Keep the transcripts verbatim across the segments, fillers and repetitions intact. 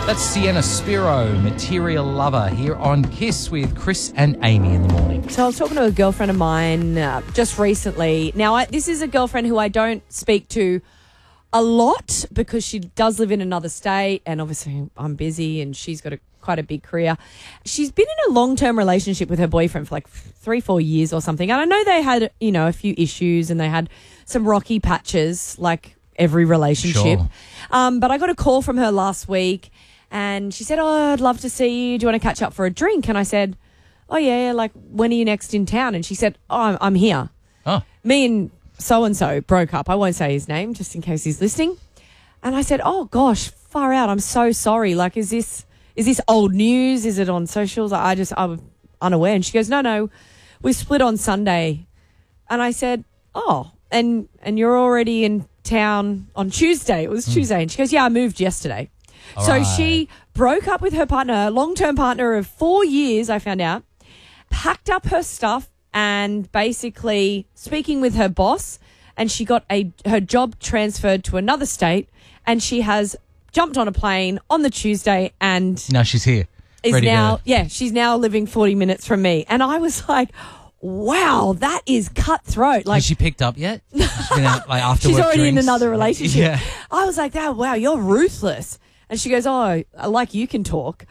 That's Sienna Spiro, Material Lover, here on Kiss with Chris and Amy in the morning. So I was talking to a girlfriend of mine uh, just recently. Now, I, this is a girlfriend who I don't speak to a lot because she does live in another state, and obviously I'm busy and she's got a quite a big career. She's been in a long-term relationship with her boyfriend for like three, four years or something. And I know they had, you know, a few issues and they had some rocky patches like every relationship. Sure. Um, but I got a call from her last week and she said, oh, I'd love to see you. Do you want to catch up for a drink? And I said, oh, yeah, like when are you next in town? And she said, oh, I'm, I'm here. Oh. Me and so-and-so broke up. I won't say his name just in case he's listening. And I said, oh, gosh, far out. I'm so sorry. Like, is this... Is this old news? Is it on socials? I just, I was unaware. And she goes, no, no, we split on Sunday. And I said, oh, and and you're already in town on Tuesday. It was mm. Tuesday. And she goes, yeah, I moved yesterday. All so right. She broke up with her partner, long-term partner of four years, I found out, packed up her stuff and basically speaking with her boss, and she got a her job transferred to another state, and she has jumped on a plane on the Tuesday and... Now she's here. Is ready now, to... yeah, she's now living forty minutes from me. And I was like, wow, that is cutthroat. Like, has she picked up yet? She's been out, like, after she's work already drinks? in another relationship. Yeah. I was like, oh, wow, you're ruthless. And she goes, oh, like you can talk.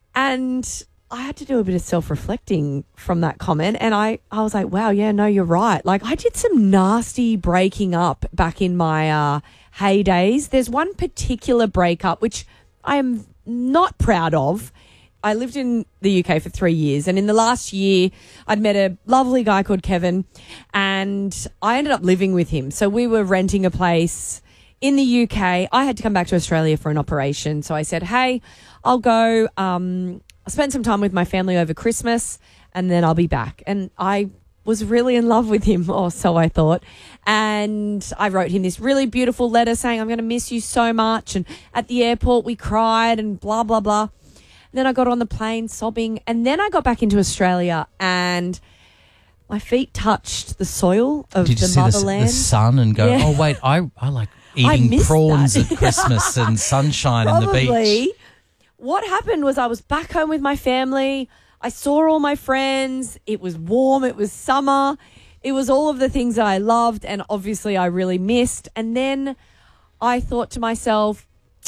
And I had to do a bit of self-reflecting from that comment. And I, I was like, wow, yeah, no, you're right. Like, I did some nasty breaking up back in my... uh heydays. There's one particular breakup which I am not proud of. I lived in the U K for three years and in the last year I'd met a lovely guy called Kevin and I ended up living with him. So we were renting a place in the U K. I had to come back to Australia for an operation. So I said, hey, I'll go, um, I'll spend some time with my family over Christmas and then I'll be back. And I was really in love with him, or so I thought. And I wrote him this really beautiful letter saying, I'm going to miss you so much. And at the airport, we cried and blah, blah, blah. And then I got on the plane sobbing. And then I got back into Australia and my feet touched the soil of Did you the see motherland. The, the sun and go, Yeah. oh, wait, I, I like I eating missed prawns that. at Christmas and sunshine on the Probably. beach. What happened was I was back home with my family. I saw all my friends. It was warm. It was summer. It was all of the things that I loved and obviously I really missed. And then I thought to myself,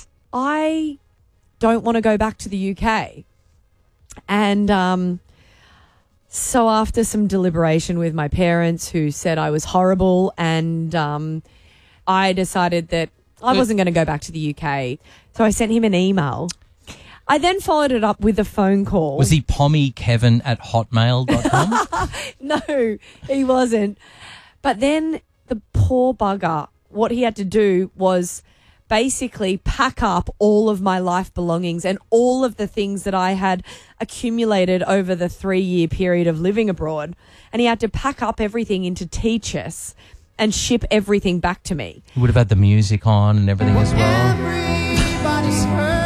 I don't want to go back to the U K. And um, so after some deliberation with my parents who said I was horrible and um, I decided that I wasn't going to go back to the U K. So I sent him an email. I then followed it up with a phone call. Was he Pommy Kevin at hotmail dot com? No, he wasn't. But then the poor bugger, what he had to do was basically pack up all of my life belongings and all of the things that I had accumulated over the three-year period of living abroad. And he had to pack up everything into Teachers and ship everything back to me. He would have had the music on and everything as well. Everybody's heard.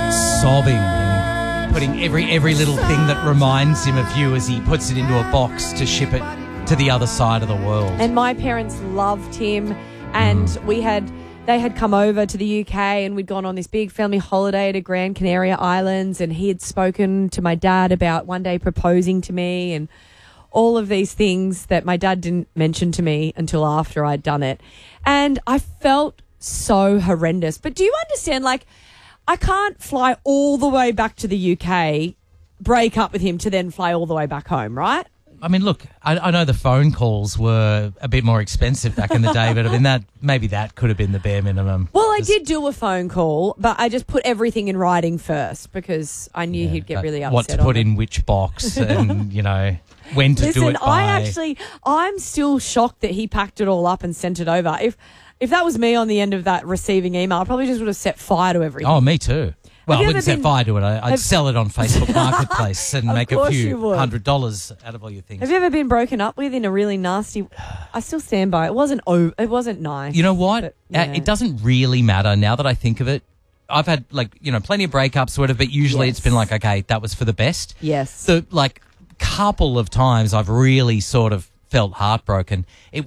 Sobbing, putting every every little thing that reminds him of you as he puts it into a box to ship it to the other side of the world. And my parents loved him, and mm. we had they had come over to the U K and we'd gone on this big family holiday to Gran Canaria Islands, and he had spoken to my dad about one day proposing to me and all of these things that my dad didn't mention to me until after I'd done it. And I felt so horrendous. But do you understand, like, I can't fly all the way back to the U K, break up with him to then fly all the way back home, right? I mean, look, I, I know the phone calls were a bit more expensive back in the day, but I mean, that maybe that could have been the bare minimum. Well, I did do a phone call, but I just put everything in writing first because I knew Yeah, he'd get but really upset. what to on put it. in which box and, you know, when to Listen, do it by. I actually, I'm still shocked that he packed it all up and sent it over. If if that was me on the end of that receiving email, I probably just would have set fire to everything. Oh, me too. Well, I you wouldn't ever set been- fire to it. I- I'd have- sell it on Facebook Marketplace and Of make a course you few would. hundred dollars out of all your things. Have you ever been broken up with in a really nasty? I still stand by it. It wasn't. Oh, it wasn't nice. You know what? but, Uh, yeah. it doesn't really matter now that I think of it. I've had, like, you know, plenty of breakups, sort of, but usually Yes. it's been like, okay, that was for the best. Yes. The, like, couple of times I've really sort of felt heartbroken. It